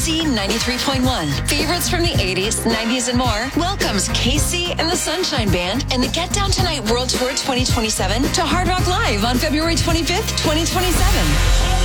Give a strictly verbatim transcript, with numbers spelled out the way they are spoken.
C ninety-three point one. Favorites from the eighties, nineties, and more welcomes K C and the Sunshine Band and the Get Down Tonight World Tour twenty twenty-seven to Hard Rock Live on February twenty-fifth, twenty twenty-seven.